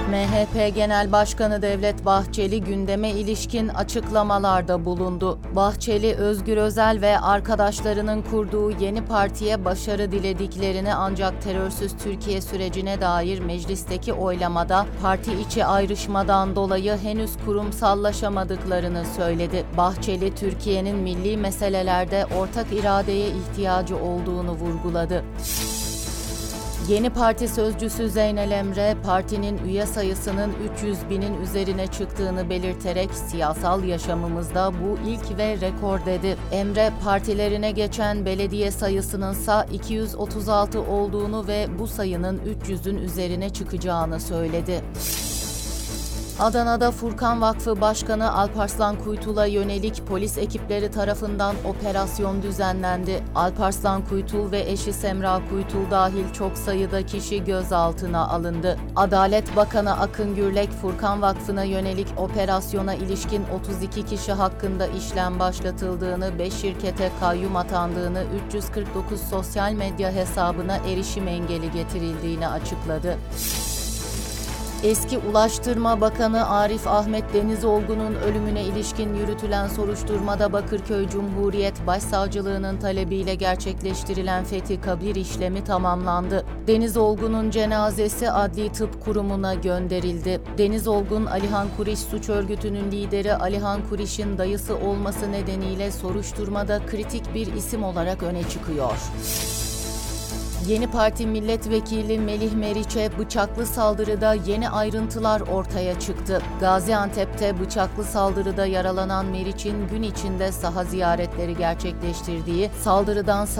MHP Genel Başkanı Devlet Bahçeli gündeme ilişkin açıklamalarda bulundu. Bahçeli, Özgür Özel ve arkadaşlarının kurduğu yeni partiye başarı dilediklerini ancak terörsüz Türkiye sürecine dair meclisteki oylamada parti içi ayrışmadan dolayı henüz kurumsallaşamadıklarını söyledi. Bahçeli, Türkiye'nin milli meselelerde ortak iradeye ihtiyacı olduğunu vurguladı. Yeni parti sözcüsü Zeynel Emre, partinin üye sayısının 300 binin üzerine çıktığını belirterek siyasal yaşamımızda bu ilk ve rekor dedi. Emre, partilerine geçen belediye sayısının ise 236 olduğunu ve bu sayının 300'ün üzerine çıkacağını söyledi. Adana'da Furkan Vakfı Başkanı Alparslan Kuytul'a yönelik polis ekipleri tarafından operasyon düzenlendi. Alparslan Kuytul ve eşi Semra Kuytul dahil çok sayıda kişi gözaltına alındı. Adalet Bakanı Akın Gürlek, Furkan Vakfı'na yönelik operasyona ilişkin 32 kişi hakkında işlem başlatıldığını, 5 şirkete kayyum atandığını, 349 sosyal medya hesabına erişim engeli getirildiğini açıkladı. Eski Ulaştırma Bakanı Arif Ahmet Denizolgun'un ölümüne ilişkin yürütülen soruşturmada Bakırköy Cumhuriyet Başsavcılığı'nın talebiyle gerçekleştirilen fethi kabir işlemi tamamlandı. Denizolgun'un cenazesi Adli Tıp Kurumu'na gönderildi. Denizolgun, Alihan Kuriş suç örgütünün lideri Alihan Kuriş'in dayısı olması nedeniyle soruşturmada kritik bir isim olarak öne çıkıyor. Yeni Parti Milletvekili Melih Meriç'e bıçaklı saldırıda yeni ayrıntılar ortaya çıktı. Gaziantep'te bıçaklı saldırıda yaralanan Meriç'in gün içinde saha ziyaretleri gerçekleştirdiği, saldırıdan